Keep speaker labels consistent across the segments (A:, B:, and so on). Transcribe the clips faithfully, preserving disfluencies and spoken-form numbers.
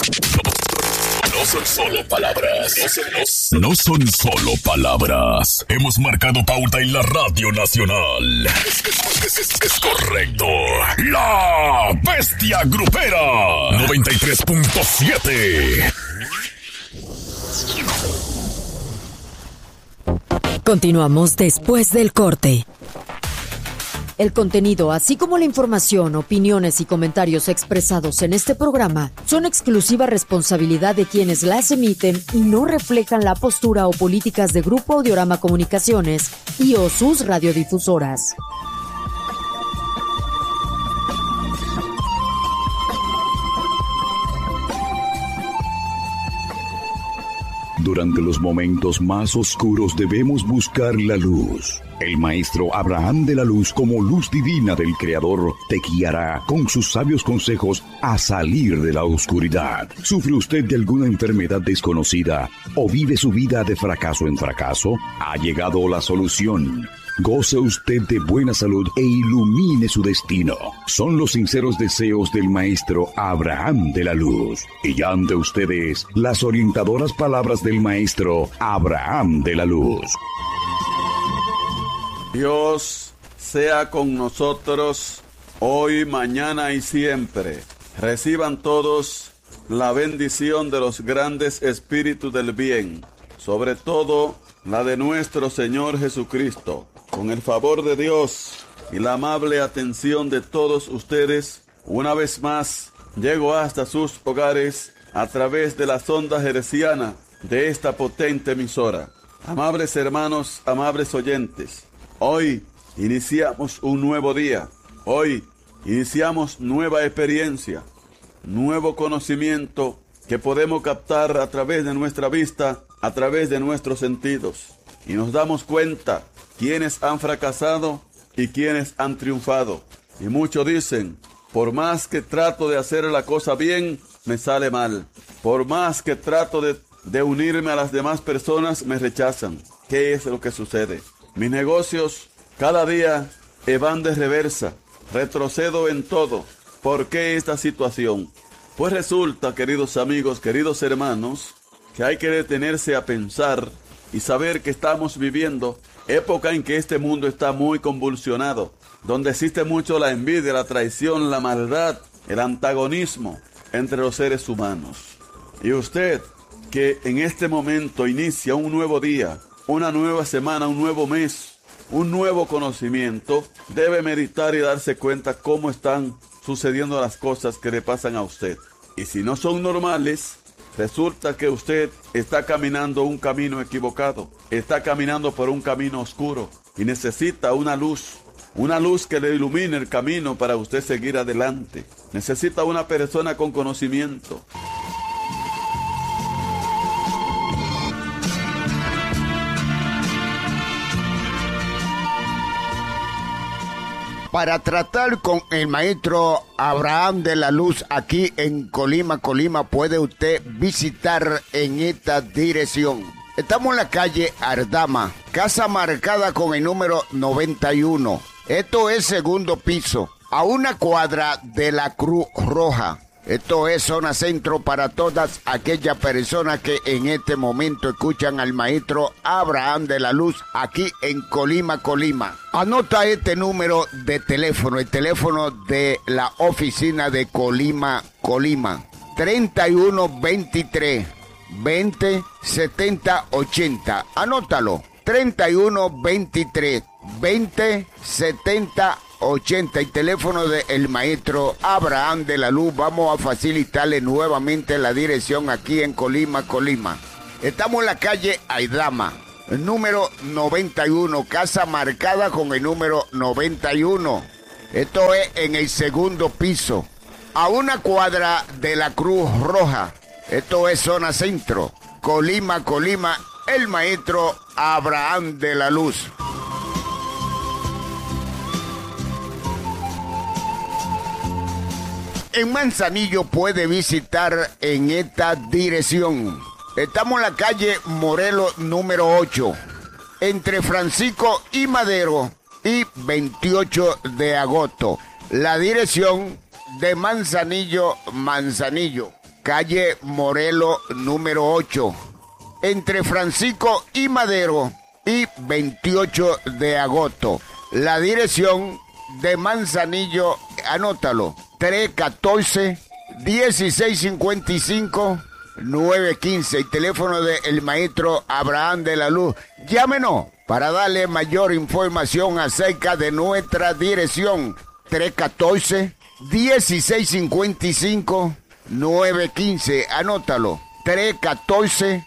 A: No son solo palabras. No son, no, no son solo palabras. Hemos marcado pauta en la Radio Nacional. Es, es, es, es correcto. La Bestia Grupera. noventa y tres punto siete.
B: Continuamos después del corte. El contenido, así como la información, opiniones y comentarios expresados en este programa son exclusiva responsabilidad de quienes las emiten y no reflejan la postura o políticas de Grupo Audiorama Comunicaciones y o sus radiodifusoras.
A: Durante los momentos más oscuros debemos buscar la luz. El maestro Abraham de la Luz, como luz divina del Creador, te guiará con sus sabios consejos a salir de la oscuridad. ¿Sufre usted de alguna enfermedad desconocida o vive su vida de fracaso en fracaso? Ha llegado la solución. Goce usted de buena salud e ilumine su destino. Son los sinceros deseos del maestro Abraham de la Luz. Y ya ante ustedes las orientadoras palabras del maestro Abraham de la Luz.
C: Dios sea con nosotros hoy, mañana y siempre. Reciban todos la bendición de los grandes espíritus del bien, sobre todo la de nuestro Señor Jesucristo. Con el favor de Dios y la amable atención de todos ustedes, una vez más llego hasta sus hogares a través de la sonda hertziana de esta potente emisora. Amables hermanos, amables oyentes, hoy iniciamos un nuevo día. Hoy iniciamos nueva experiencia, nuevo conocimiento que podemos captar a través de nuestra vista, a través de nuestros sentidos. Y nos damos cuenta quiénes han fracasado y quiénes han triunfado. Y muchos dicen, por más que trato de hacer la cosa bien, me sale mal. Por más que trato de, de unirme a las demás personas, me rechazan. ¿Qué es lo que sucede? Mis negocios cada día van de reversa. Retrocedo en todo. ¿Por qué esta situación? Pues resulta, queridos amigos, queridos hermanos, que hay que detenerse a pensar y saber que estamos viviendo época en que este mundo está muy convulsionado, donde existe mucho la envidia, la traición, la maldad, el antagonismo entre los seres humanos. Y usted, que en este momento inicia un nuevo día, una nueva semana, un nuevo mes, un nuevo conocimiento, debe meditar y darse cuenta cómo están sucediendo las cosas que le pasan a usted. Y si no son normales, resulta que usted está caminando un camino equivocado, está caminando por un camino oscuro y necesita una luz, una luz que le ilumine el camino para usted seguir adelante. Necesita una persona con conocimiento.
D: Para tratar con el maestro Abraham de la Luz aquí en Colima, Colima, puede usted visitar en esta dirección. Estamos en la calle Ardama, casa marcada con el número noventa y uno. Esto es segundo piso, a una cuadra de la Cruz Roja. Esto es zona centro para todas aquellas personas que en este momento escuchan al maestro Abraham de la Luz aquí en Colima, Colima. Anota este número de teléfono, el teléfono de la oficina de Colima, Colima. treinta y uno veintitrés veinte setenta ochenta. Anótalo. treinta y uno veintitrés veinte setenta ochenta, y teléfono del maestro Abraham de la Luz. Vamos a facilitarle nuevamente la dirección aquí en Colima, Colima. Estamos en la calle Aidama, número noventa y uno, casa marcada con el número noventa y uno. Esto es en el segundo piso, a una cuadra de la Cruz Roja. Esto es zona centro, Colima, Colima, el maestro Abraham de la Luz. En Manzanillo puede visitar en esta dirección. Estamos en la calle Morelos número ocho, entre Francisco y Madero y veintiocho de agosto. La dirección de Manzanillo, Manzanillo. calle Morelos número ocho, entre Francisco y Madero y veintiocho de agosto. La dirección de Manzanillo, anótalo, tres uno cuatro, uno seis cinco cinco, nueve uno cinco, el teléfono del maestro Abraham de la Luz. Llámenos para darle mayor información acerca de nuestra dirección. Tres uno cuatro, uno seis cinco cinco, nueve uno cinco, anótalo, tres uno cuatro,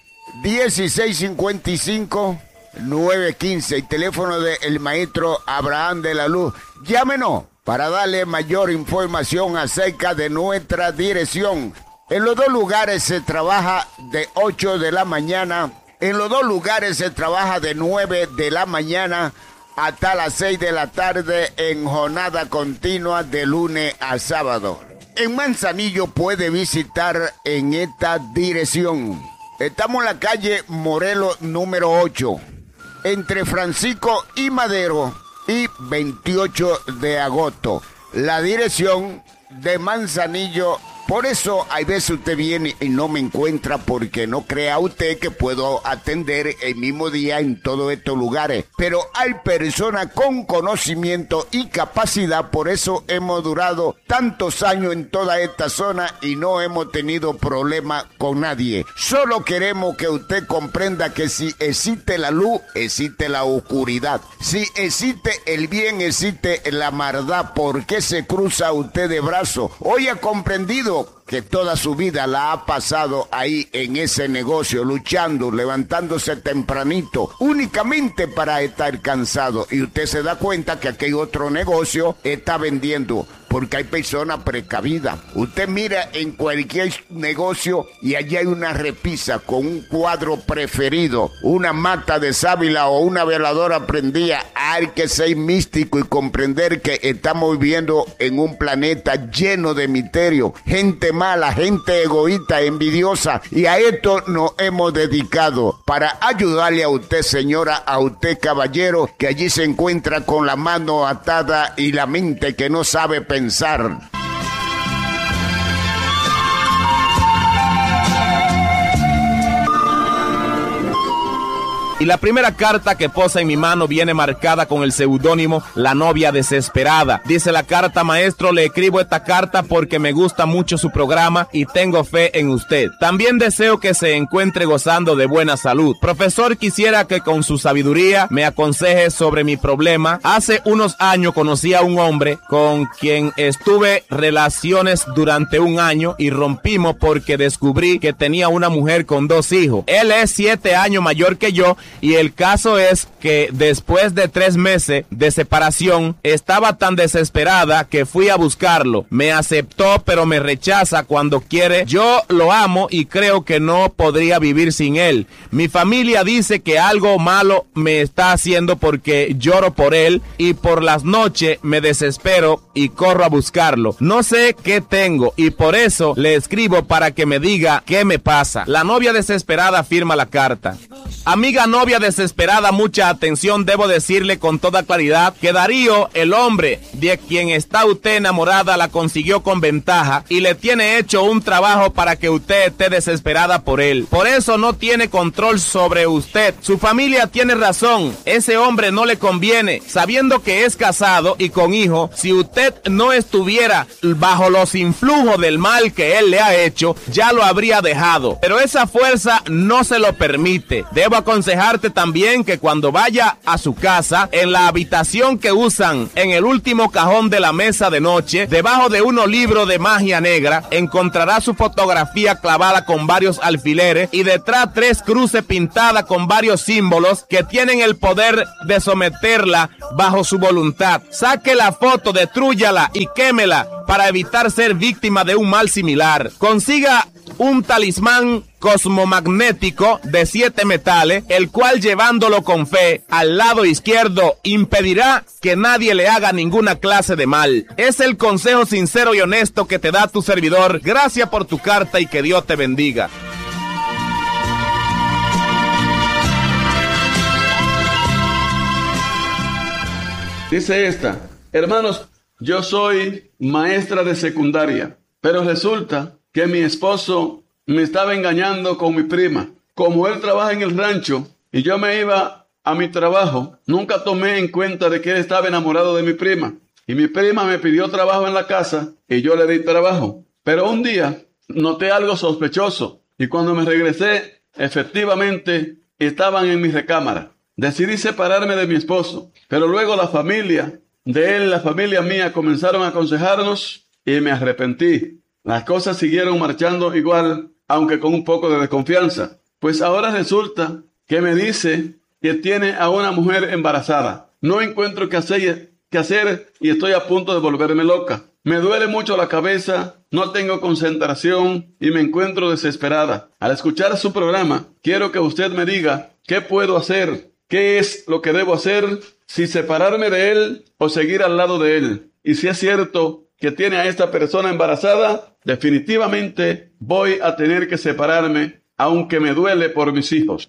D: uno seis cinco cinco, nueve uno cinco, el teléfono del maestro Abraham de la Luz. Llámenos para darle mayor información acerca de nuestra dirección. En los dos lugares se trabaja de ocho de la mañana, en los dos lugares se trabaja de nueve de la mañana hasta las seis de la tarde en jornada continua de lunes a sábado. En Manzanillo puede visitar en esta dirección. Estamos en la calle Morelos número ocho, entre Francisco y Madero y veintiocho de agosto. La dirección de Manzanillo. Por eso, hay veces usted viene y no me encuentra, porque no crea usted que puedo atender el mismo día en todos estos lugares. Pero hay personas con conocimiento y capacidad, por eso hemos durado tantos años en toda esta zona y no hemos tenido problema con nadie. Solo queremos que usted comprenda que si existe la luz, existe la oscuridad. Si existe el bien, existe la maldad. ¿Por qué se cruza usted de brazos? Hoy ha comprendido que toda su vida la ha pasado ahí en ese negocio, luchando, levantándose tempranito, únicamente para estar cansado. Y usted se da cuenta que aquel otro negocio está vendiendo, porque hay personas precavidas. Usted mira en cualquier negocio y allí hay una repisa con un cuadro preferido, una mata de sábila o una veladora prendida. Hay que ser místico y comprender que estamos viviendo en un planeta lleno de misterio, gente mala, gente egoísta, envidiosa, y a esto nos hemos dedicado para ayudarle a usted, señora, a usted, caballero, que allí se encuentra con la mano atada y la mente que no sabe pensar.
E: Y la primera carta que posa en mi mano viene marcada con el seudónimo La Novia Desesperada. Dice la carta: maestro, le escribo esta carta porque me gusta mucho su programa y tengo fe en usted. También deseo que se encuentre gozando de buena salud. Profesor, quisiera que con su sabiduría me aconseje sobre mi problema. Hace unos años conocí a un hombre con quien estuve relaciones durante un año y rompimos porque descubrí que tenía una mujer con dos hijos. Él es siete años mayor que yo. Y el caso es que después de tres meses de separación, estaba tan desesperada que fui a buscarlo. Me aceptó, pero me rechaza cuando quiere. Yo lo amo y creo que no podría vivir sin él. Mi familia dice que algo malo me está haciendo porque lloro por él y por las noches me desespero y corro a buscarlo. No sé qué tengo y por eso le escribo para que me diga qué me pasa. La novia desesperada firma la carta. Amiga novia desesperada, mucha atención. Debo decirle con toda claridad que Darío, el hombre de quien está usted enamorada, la consiguió con ventaja y le tiene hecho un trabajo para que usted esté desesperada por él. Por eso no tiene control sobre usted. Su familia tiene razón. Ese hombre no le conviene. Sabiendo que es casado y con hijo, si usted no estuviera bajo los influjos del mal que él le ha hecho, ya lo habría dejado. Pero esa fuerza no se lo permite. Debo aconsejarte también que cuando vaya a su casa, en la habitación que usan en el último cajón de la mesa de noche, debajo de unos libros de magia negra, encontrará su fotografía clavada con varios alfileres y detrás tres cruces pintadas con varios símbolos que tienen el poder de someterla bajo su voluntad. Saque la foto, destrúyala y quémela para evitar ser víctima de un mal similar. Consiga un talismán cosmomagnético de siete metales, el cual llevándolo con fe al lado izquierdo impedirá que nadie le haga ninguna clase de mal. Es el consejo sincero y honesto que te da tu servidor. Gracias por tu carta y que Dios te bendiga.
C: Dice esta: hermanos, yo soy maestra de secundaria, pero resulta que mi esposo me estaba engañando con mi prima. Como él trabaja en el rancho y yo me iba a mi trabajo, nunca tomé en cuenta de que él estaba enamorado de mi prima. Y mi prima me pidió trabajo en la casa y yo le di trabajo. Pero un día noté algo sospechoso y cuando me regresé, efectivamente estaban en mi recámara. Decidí separarme de mi esposo, pero luego la familia de él, la familia mía, comenzaron a aconsejarnos y me arrepentí. Las cosas siguieron marchando igual, aunque con un poco de desconfianza. Pues ahora resulta que me dice que tiene a una mujer embarazada. No encuentro qué hacer, qué hacer y estoy a punto de volverme loca. Me duele mucho la cabeza, no tengo concentración y me encuentro desesperada. Al escuchar su programa, quiero que usted me diga qué puedo hacer, qué es lo que debo hacer, si separarme de él o seguir al lado de él. Y si es cierto que tiene a esta persona embarazada, definitivamente voy a tener que separarme, aunque me duele por mis hijos.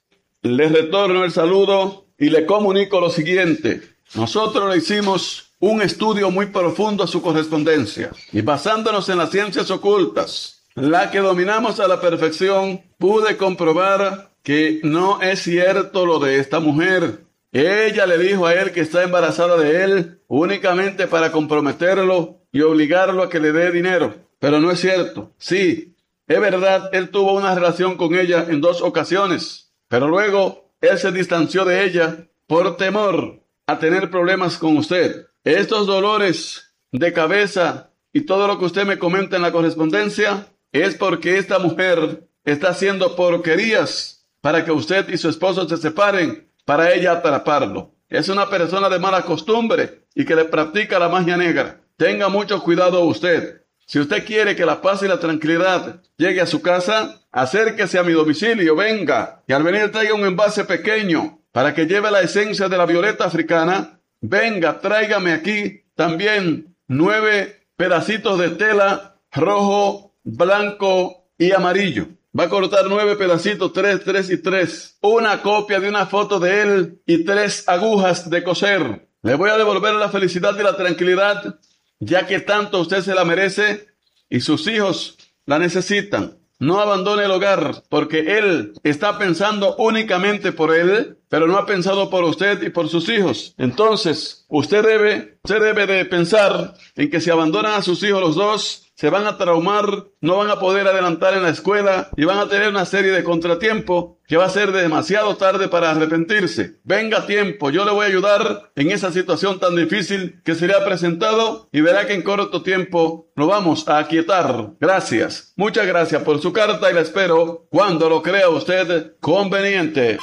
C: Le retorno el saludo y le comunico lo siguiente. Nosotros le hicimos un estudio muy profundo a su correspondencia y basándonos en las ciencias ocultas, la que dominamos a la perfección, pude comprobar que no es cierto lo de esta mujer. Ella le dijo a él que está embarazada de él únicamente para comprometerlo y obligarlo a que le dé dinero. Pero no es cierto. Sí, es verdad, él tuvo una relación con ella en dos ocasiones, pero luego él se distanció de ella por temor a tener problemas con usted. Estos dolores de cabeza y todo lo que usted me comenta en la correspondencia es porque esta mujer está haciendo porquerías para que usted y su esposo se separen, para ella atraparlo. Es una persona de mala costumbre y que le practica la magia negra. Tenga mucho cuidado usted. Si usted quiere que la paz y la tranquilidad llegue a su casa, acérquese a mi domicilio, venga, y al venir traiga un envase pequeño para que lleve la esencia de la violeta africana. Venga, tráigame aquí también nueve pedacitos de tela rojo, blanco y amarillo. Va a cortar nueve pedacitos, tres, tres y tres. Una copia de una foto de él y tres agujas de coser. Le voy a devolver la felicidad y la tranquilidad, ya que tanto usted se la merece y sus hijos la necesitan. No abandone el hogar, porque él está pensando únicamente por él, pero no ha pensado por usted y por sus hijos. Entonces, usted debe, usted debe de pensar en que si abandonan a sus hijos los dos, se van a traumar, no van a poder adelantar en la escuela y van a tener una serie de contratiempos que va a ser demasiado tarde para arrepentirse. Venga a tiempo, yo le voy a ayudar en esa situación tan difícil que se le ha presentado y verá que en corto tiempo lo vamos a aquietar. Gracias, muchas gracias por su carta y la espero cuando lo crea usted conveniente.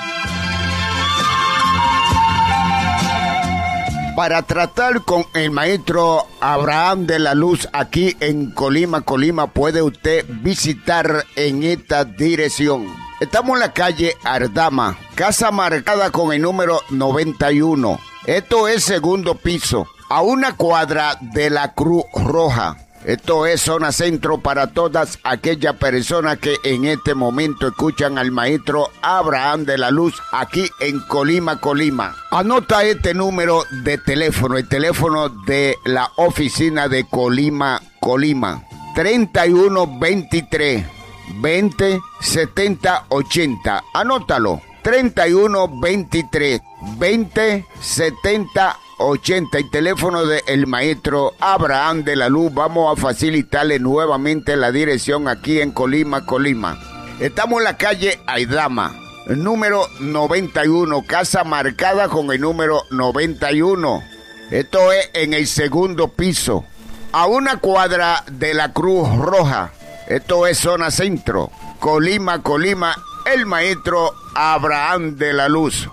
D: Para tratar con el maestro Abraham de la Luz aquí en Colima, Colima, puede usted visitar en esta dirección. Estamos en la calle Ardama, casa marcada con el número noventa y uno. Esto es segundo piso, a una cuadra de la Cruz Roja. Esto es zona centro para todas aquellas personas que en este momento escuchan al maestro Abraham de la Luz aquí en Colima, Colima. Anota este número de teléfono, el teléfono de la oficina de Colima, Colima. treinta y uno veintitrés veinte setenta ochenta. Anótalo. treinta y uno veintitrés veinte setenta ochenta, el teléfono del maestro Abraham de la Luz. Vamos a facilitarle nuevamente la dirección aquí en Colima, Colima. Estamos en la calle Aidama, número noventa y uno, casa marcada con el número noventa y uno. Esto es en el segundo piso, a una cuadra de la Cruz Roja. Esto es zona centro, Colima, Colima, el maestro Abraham de la Luz.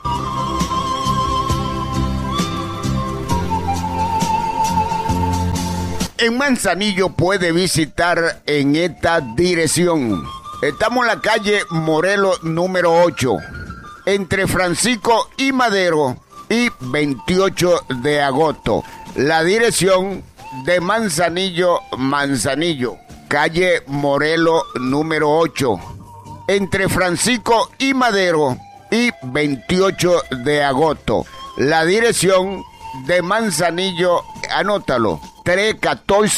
D: En Manzanillo puede visitar en esta dirección. Estamos en la calle Morelos número ocho, entre Francisco y Madero y veintiocho de agosto. La dirección de Manzanillo, Manzanillo, calle Morelos número ocho, entre Francisco y Madero y veintiocho de agosto. La dirección de Manzanillo, anótalo, trescientos catorce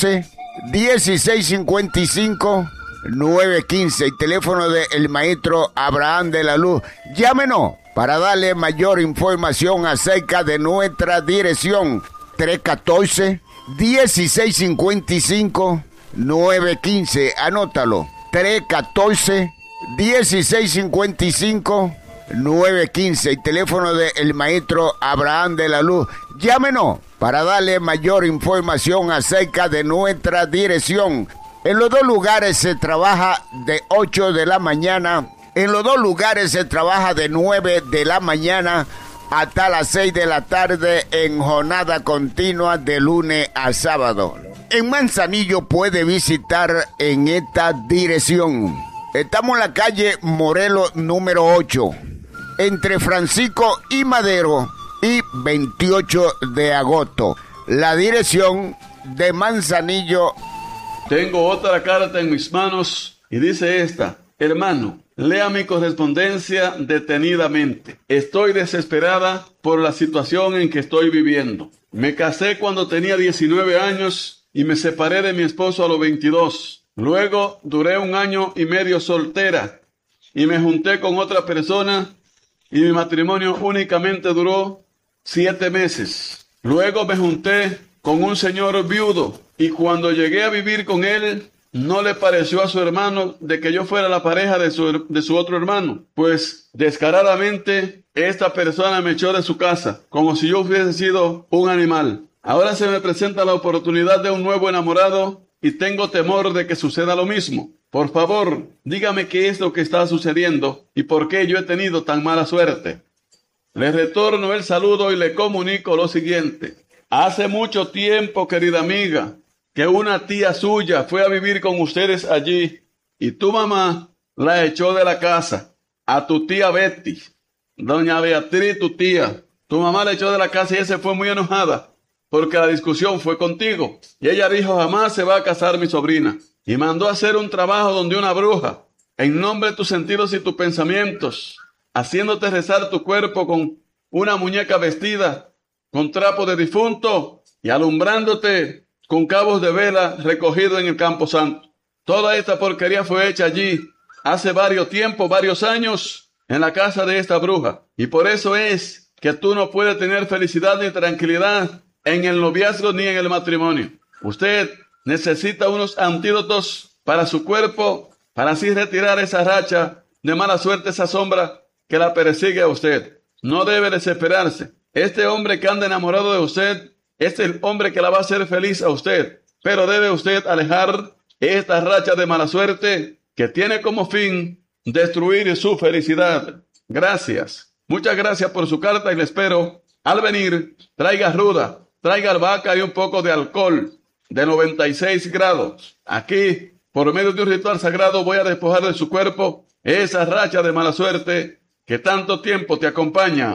D: dieciséis cincuenta y cinco, nueve quince. El teléfono del maestro Abraham de la Luz. Llámenos para darle mayor información acerca de nuestra dirección. tres uno cuatro, dieciséis cincuenta y cinco, nueve quince. Anótalo. tres uno cuatro, dieciséis cincuenta y cinco, nueve quince. El teléfono del maestro Abraham de la Luz. Llámenos para darle mayor información acerca de nuestra dirección. En los dos lugares se trabaja de ocho de la mañana. En los dos lugares se trabaja de nueve de la mañana hasta las seis de la tarde en jornada continua de lunes a sábado. En Manzanillo puede visitar en esta dirección. Estamos en la calle Morelos número ocho, entre Francisco y Madero y veintiocho de agosto. La dirección de Manzanillo.
C: Tengo otra carta en mis manos y dice esta: hermano, lea mi correspondencia detenidamente. Estoy desesperada por la situación en que estoy viviendo. Me casé cuando tenía diecinueve años y me separé de mi esposo a los veintidós. Luego duré un año y medio soltera y me junté con otra persona y mi matrimonio únicamente duró siete meses. Luego me junté con un señor viudo y cuando llegué a vivir con él, no le pareció a su hermano de que yo fuera la pareja de su, de su otro hermano, pues descaradamente esta persona me echó de su casa, como si yo hubiese sido un animal. Ahora se me presenta la oportunidad de un nuevo enamorado y tengo temor de que suceda lo mismo. Por favor, dígame qué es lo que está sucediendo y por qué yo he tenido tan mala suerte. Le retorno el saludo y le comunico lo siguiente. Hace mucho tiempo, querida amiga, que una tía suya fue a vivir con ustedes allí y tu mamá la echó de la casa. A tu tía Betty, doña Beatriz, tu tía, tu mamá la echó de la casa y ella se fue muy enojada porque la discusión fue contigo. Y ella dijo: jamás se va a casar mi sobrina. Y mandó a hacer un trabajo donde una bruja, en nombre de tus sentidos y tus pensamientos, haciéndote rezar tu cuerpo con una muñeca vestida con trapo de difunto y alumbrándote con cabos de vela recogidos en el campo santo. Toda esta porquería fue hecha allí hace varios tiempos, varios años, en la casa de esta bruja. Y por eso es que tú no puedes tener felicidad ni tranquilidad en el noviazgo ni en el matrimonio. Usted necesita unos antídotos para su cuerpo, para así retirar esa racha de mala suerte, esa sombra que la persigue a usted. No debe desesperarse. Este hombre que anda enamorado de usted es el hombre que la va a hacer feliz a usted. Pero debe usted alejar esta racha de mala suerte que tiene como fin destruir su felicidad. Gracias. Muchas gracias por su carta y le espero. Al venir, traiga ruda, traiga albahaca y un poco de alcohol de noventa y seis grados. Aquí, por medio de un ritual sagrado, voy a despojar de su cuerpo esa racha de mala suerte que tanto tiempo te acompaña.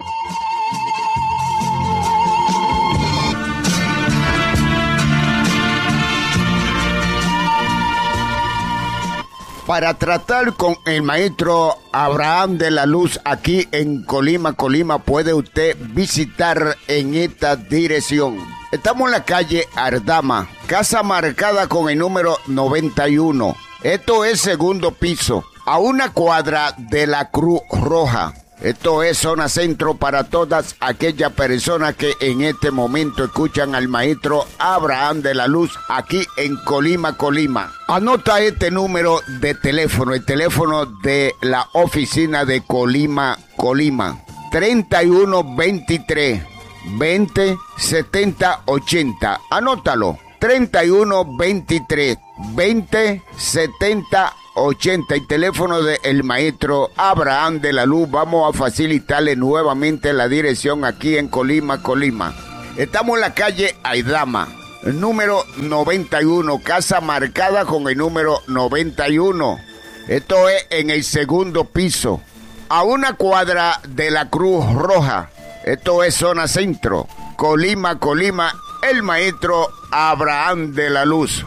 D: Para tratar con el maestro Abraham de la Luz aquí en Colima, Colima, puede usted visitar en esta dirección. Estamos en la calle Ardama, casa marcada con el número noventa y uno. Esto es segundo piso, a una cuadra de la Cruz Roja. Esto es zona centro para todas aquellas personas que en este momento escuchan al maestro Abraham de la Luz aquí en Colima, Colima. Anota este número de teléfono, el teléfono de la oficina de Colima, Colima. treinta y uno veintitrés, veinte, setenta, ochenta. Anótalo. treinta y uno veintitrés, veinte, setenta, ochenta. El teléfono del maestro Abraham de la Luz. Vamos a facilitarle nuevamente la dirección aquí en Colima, Colima. Estamos en la calle Aidama, número noventa y uno, casa marcada con el número noventa y uno. Esto es en el segundo piso, a una cuadra de la Cruz Roja. Esto es zona centro, Colima, Colima. El maestro Abraham de la Luz.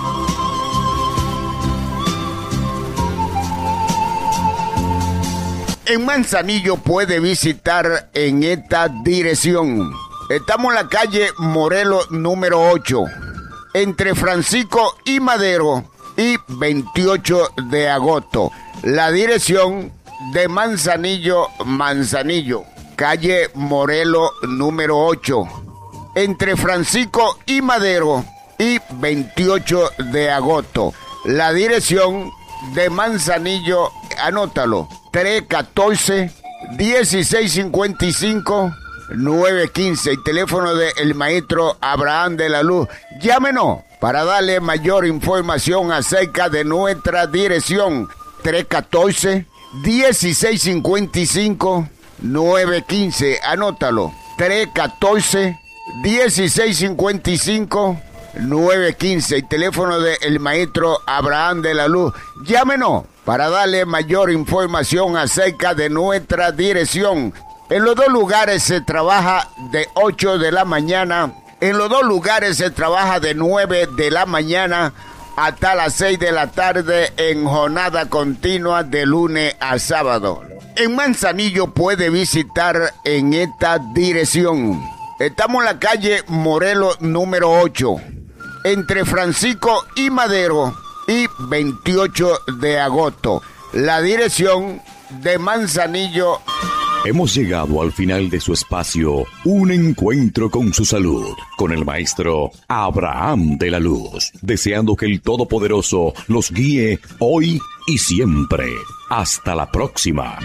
D: En Manzanillo puede visitar en esta dirección. Estamos en la calle Morelos número ocho, entre Francisco y Madero y veintiocho de agosto. La dirección de Manzanillo, Manzanillo, calle Morelos número ocho, entre Francisco y Madero y veintiocho de agosto. La dirección de Manzanillo, anótalo, tres uno cuatro, dieciséis cincuenta y cinco, nueve quince, el teléfono del maestro Abraham de la Luz. Llámenos para darle mayor información acerca de nuestra dirección. Tres uno cuatro, dieciséis cincuenta y cinco, nueve quince, anótalo, tres uno cuatro, dieciséis cincuenta y cinco, nueve quince, el teléfono del maestro Abraham de la Luz. Llámenos para darle mayor información acerca de nuestra dirección. En los dos lugares se trabaja de ocho de la mañana, en los dos lugares se trabaja de nueve de la mañana hasta las seis de la tarde en jornada continua de lunes a sábado. En Manzanillo puede visitar en esta dirección. Estamos en la calle Morelos número ocho, entre Francisco y Madero y veintiocho de agosto. La dirección de Manzanillo.
A: Hemos llegado al final de su espacio, Un Encuentro con su Salud, con el maestro Abraham de la Luz, deseando que el Todopoderoso los guíe hoy y siempre. Hasta la próxima.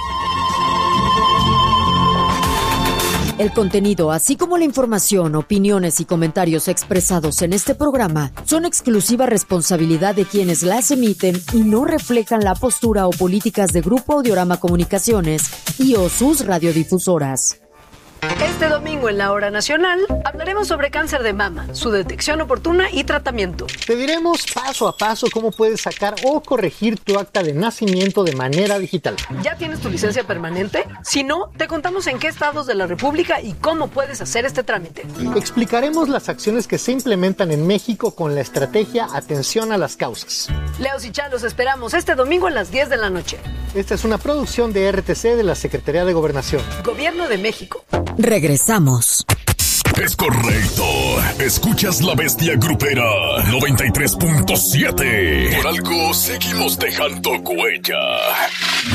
B: El contenido, así como la información, opiniones y comentarios expresados en este programa son exclusiva responsabilidad de quienes las emiten y no reflejan la postura o políticas de Grupo Audiorama Comunicaciones y o sus radiodifusoras.
F: Este domingo en la Hora Nacional hablaremos sobre cáncer de mama, su detección oportuna y tratamiento.
G: Te diremos paso a paso cómo puedes sacar o corregir tu acta de nacimiento de manera digital.
F: ¿Ya tienes tu licencia permanente? Si no, te contamos en qué estados de la República y cómo puedes hacer este trámite.
G: Explicaremos las acciones que se implementan en México con la estrategia Atención a las Causas.
F: Leos y Chá, los esperamos este domingo a las diez de la noche.
G: Esta es una producción de R T C de la Secretaría de Gobernación.
F: Gobierno de México.
B: Regresamos.
H: Es correcto. Escuchas La Bestia Grupera noventa y tres punto siete. Por algo seguimos dejando huella.